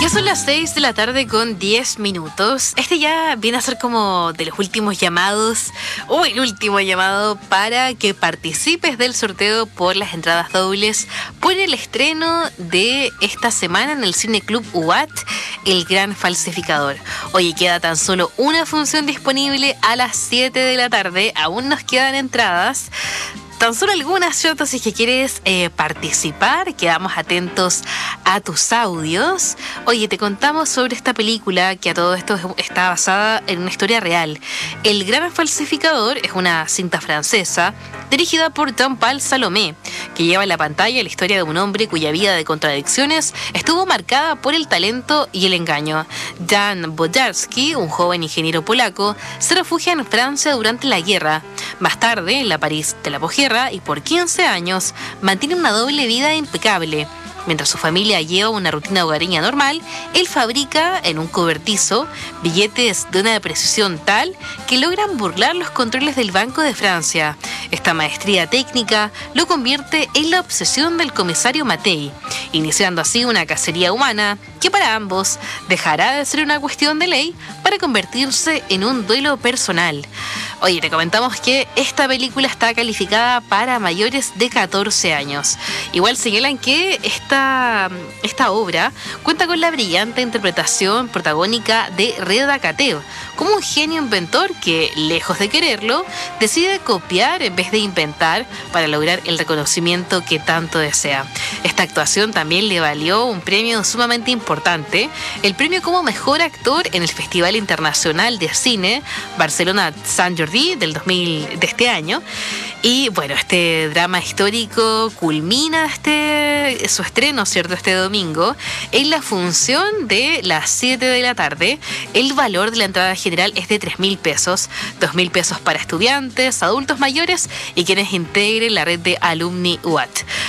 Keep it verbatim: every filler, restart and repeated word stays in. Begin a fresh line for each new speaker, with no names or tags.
Ya son las seis de la tarde con diez minutos. Este ya viene a ser como de los últimos llamados, o el último llamado para que participes del sorteo por las entradas dobles por el estreno de esta semana en el Cine Club U A T, El Gran Falsificador. Oye, queda tan solo una función disponible a las siete de la tarde. Aún nos quedan entradas. Tan solo algunas, ¿cierto? Si es que quieres eh, participar, quedamos atentos a tus audios. Oye, te contamos sobre esta película que a todo esto está basada en una historia real. El Gran Falsificador es una cinta francesa dirigida por Jean-Paul Salomé, que lleva en la pantalla la historia de un hombre cuya vida de contradicciones estuvo marcada por el talento y el engaño. Jan Bojarski, un joven ingeniero polaco, se refugia en Francia durante la guerra. Más tarde, en la París de la posguerra, y por quince años mantiene una doble vida impecable. Mientras su familia lleva una rutina hogareña normal, él fabrica en un cobertizo billetes de una precisión tal que logran burlar los controles del Banco de Francia. Esta maestría técnica lo convierte en la obsesión del comisario Mattei, iniciando así una cacería humana que para ambos dejará de ser una cuestión de ley para convertirse en un duelo personal. Oye, te comentamos que esta película está calificada para mayores de catorce años. Igual señalan que esta, esta obra cuenta con la brillante interpretación protagónica de Reda Kateb, como un genio inventor que, lejos de quererlo, decide copiar en vez de inventar para lograr el reconocimiento que tanto desea. Esta actuación también le valió un premio sumamente importante, el premio como mejor actor en el Festival Internacional de Cine Barcelona Sant Jordi del dos mil de este año. Y bueno, este drama histórico culmina este su estreno, ¿cierto?, este domingo en la función de las siete de la tarde. El valor de la entrada general es de tres mil pesos, dos mil pesos para estudiantes, adultos mayores y quienes integren la red de Alumni U A T.